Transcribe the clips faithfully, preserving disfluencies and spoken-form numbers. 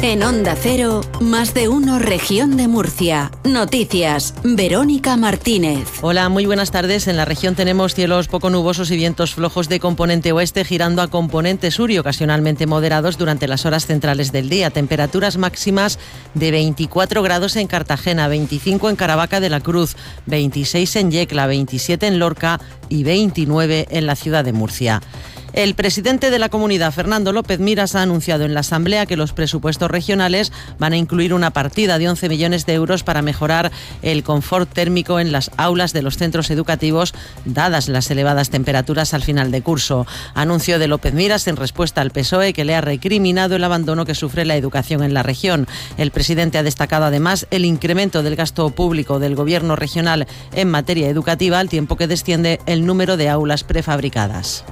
En Onda Cero, Más de Uno Región de Murcia. Noticias, Verónica Martínez. Hola, muy buenas tardes. En la región tenemos cielos poco nubosos y vientos flojos de componente oeste girando a componente sur y ocasionalmente moderados durante las horas centrales del día. Temperaturas máximas de veinticuatro grados en Cartagena, veinticinco en Caravaca de la Cruz, veintiséis en Yecla, veintisiete en Lorca y veintinueve en la ciudad de Murcia. El presidente de la comunidad, Fernando López Miras, ha anunciado en la Asamblea que los presupuestos regionales van a incluir una partida de once millones de euros para mejorar el confort térmico en las aulas de los centros educativos, dadas las elevadas temperaturas al final de curso. Anuncio de López Miras en respuesta al P S O E, que le ha recriminado el abandono que sufre la educación en la región. El presidente ha destacado además el incremento del gasto público del gobierno regional en materia educativa, al tiempo que desciende el número de aulas prefabricadas.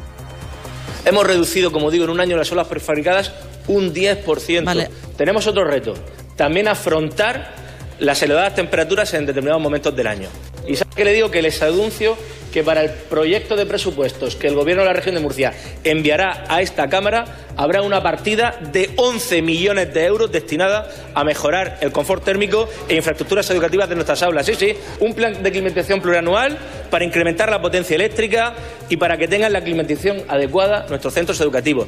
Hemos reducido, como digo, en un año las aulas prefabricadas un diez por ciento. Vale. Tenemos otro reto, también afrontar las elevadas temperaturas en determinados momentos del año. Y ¿sabe qué le digo? Que les anuncio que para el proyecto de presupuestos que el Gobierno de la región de Murcia enviará a esta Cámara habrá una partida de once millones de euros destinada a mejorar el confort térmico e infraestructuras educativas de nuestras aulas. Sí, sí, un plan de climatización plurianual para incrementar la potencia eléctrica y para que tengan la climatización adecuada nuestros centros educativos.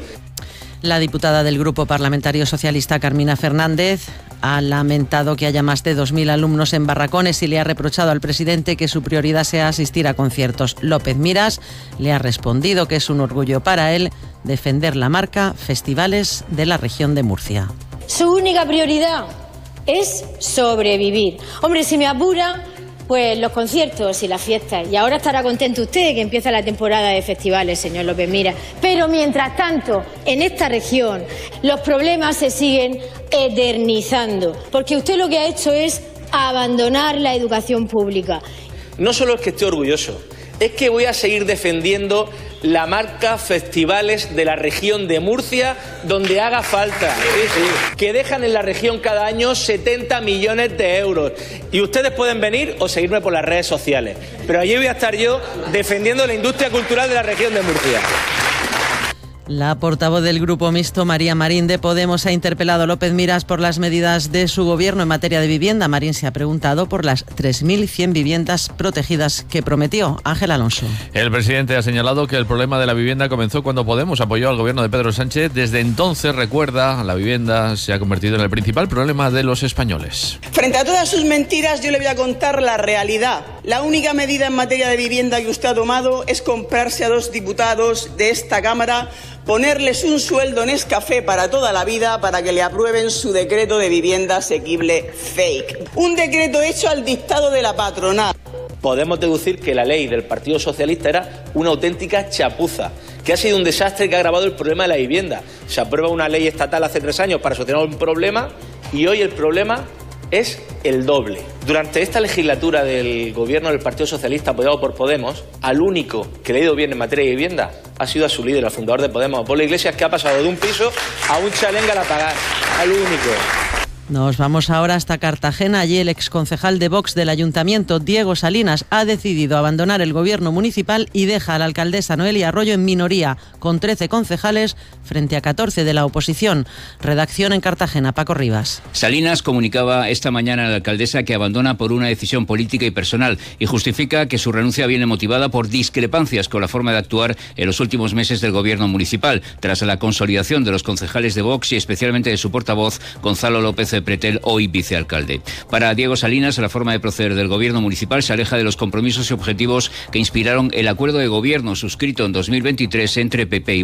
La diputada del Grupo Parlamentario Socialista, Carmina Fernández, ha lamentado que haya más de dos mil alumnos en barracones y le ha reprochado al presidente que su prioridad sea asistir a conciertos. López Miras le ha respondido que es un orgullo para él defender la marca Festivales de la región de Murcia. Su única prioridad es sobrevivir. Hombre, si me apura, pues los conciertos y las fiestas. Y ahora estará contento usted que empieza la temporada de festivales, señor López Miras. Pero mientras tanto, en esta región, los problemas se siguen eternizando. Porque usted lo que ha hecho es abandonar la educación pública. No solo es que esté orgulloso, es que voy a seguir defendiendo la marca Festivales de la región de Murcia donde haga falta. Sí, sí. Que dejan en la región cada año setenta millones de euros. Y ustedes pueden venir o seguirme por las redes sociales. Pero allí voy a estar yo defendiendo la industria cultural de la región de Murcia. La portavoz del Grupo Mixto, María Marín, de Podemos, ha interpelado a López Miras por las medidas de su gobierno en materia de vivienda. Marín se ha preguntado por las tres mil cien viviendas protegidas que prometió. Ángel Alonso. El presidente ha señalado que el problema de la vivienda comenzó cuando Podemos apoyó al gobierno de Pedro Sánchez. Desde entonces, recuerda, la vivienda se ha convertido en el principal problema de los españoles. Frente a todas sus mentiras, yo le voy a contar la realidad. La única medida en materia de vivienda que usted ha tomado es comprarse a dos diputados de esta Cámara, ponerles un sueldo en Nescafé para toda la vida para que le aprueben su decreto de vivienda asequible fake. Un decreto hecho al dictado de la patronal. Podemos deducir que la ley del Partido Socialista era una auténtica chapuza, que ha sido un desastre que ha agravado el problema de la vivienda. Se aprueba una ley estatal hace tres años para solucionar un problema y hoy el problema es el doble. Durante esta legislatura del gobierno del Partido Socialista apoyado por Podemos, al único que le ha ido bien en materia de vivienda ha sido a su líder, al fundador de Podemos, Pablo Iglesias, que ha pasado de un piso a un chalenga a pagar. Al único. Nos vamos ahora hasta Cartagena. Allí el exconcejal de Vox del Ayuntamiento, Diego Salinas, ha decidido abandonar el gobierno municipal y deja a la alcaldesa Noelia Arroyo en minoría, con trece concejales frente a catorce de la oposición. Redacción en Cartagena, Paco Rivas. Salinas comunicaba esta mañana a la alcaldesa que abandona por una decisión política y personal y justifica que su renuncia viene motivada por discrepancias con la forma de actuar en los últimos meses del gobierno municipal, tras la consolidación de los concejales de Vox y especialmente de su portavoz, Gonzalo López Pretel, hoy vicealcalde. Para Diego Salinas, la forma de proceder del gobierno municipal se aleja de los compromisos y objetivos que inspiraron el acuerdo de gobierno suscrito en dos mil veintitrés entre P P y